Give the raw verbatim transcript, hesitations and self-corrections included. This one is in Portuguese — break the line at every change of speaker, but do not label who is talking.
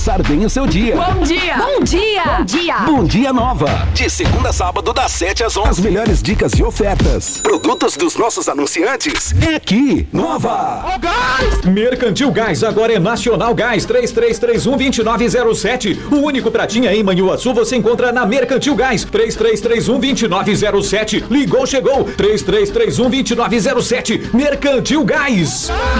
Começar bem o seu dia.
Bom dia! Bom dia! Bom dia!
Bom Dia Nova. De segunda a sábado, das sete às onze. As melhores dicas e ofertas. Produtos dos nossos anunciantes. É aqui. Nova.
Ô, Gás! Mercantil Gás, agora é Nacional Gás. três três três um, dois nove zero sete. O único pratinha em Manhuaçu você encontra na Mercantil Gás. três três três um, dois nove zero sete. Ligou, chegou. três três três um, dois nove zero sete. Mercantil Gás.